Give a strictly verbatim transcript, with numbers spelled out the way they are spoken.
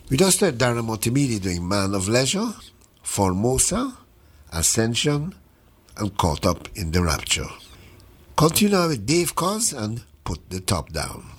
We just heard Darren Multimedia doing Man of Leisure, Formosa, Ascension, and Caught Up in the Rapture. Continue with Dave Cos and Put the Top Down.